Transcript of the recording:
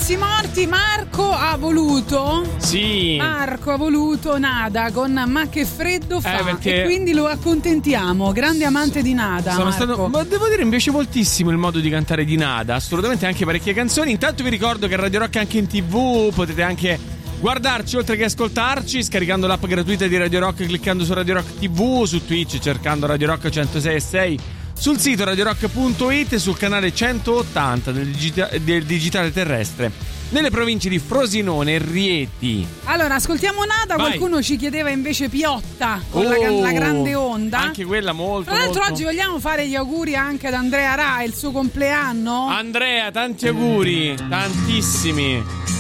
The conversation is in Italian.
Rossi morti. Marco ha voluto Nada con Ma che freddo fa, perché... e quindi lo accontentiamo. Grande amante di Nada, ma devo dire, mi piace moltissimo il modo di cantare di Nada. Assolutamente, anche parecchie canzoni. Intanto vi ricordo che Radio Rock è anche in TV. Potete anche guardarci oltre che ascoltarci scaricando l'app gratuita di Radio Rock, cliccando su Radio Rock TV, su Twitch cercando Radio Rock 106.6, sul sito radiorock.it e sul canale 180 del digitale terrestre nelle province di Frosinone e Rieti. Allora, ascoltiamo Nada. Vai. Qualcuno ci chiedeva invece Piotta con la grande onda. Anche quella molto. Tra l'altro molto... oggi vogliamo fare gli auguri anche ad Andrea Ra, il suo compleanno. Andrea, tanti auguri, tantissimi.